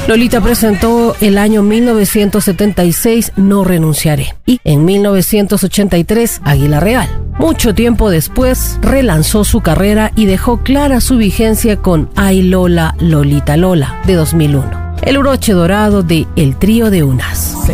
Lolita presentó el año 1976 No Renunciaré y en 1983 Águila Real. Mucho tiempo después relanzó su carrera y dejó clara su vigencia con Ay Lola, Lolita Lola de 2001. El broche dorado de El Trío de Unas.